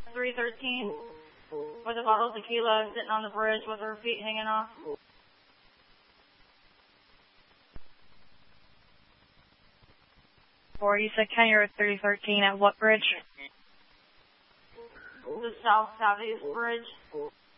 313 with a bottle of tequila sitting on the bridge with her feet hanging off. Or you said County Road 313 at what bridge? The southeast bridge.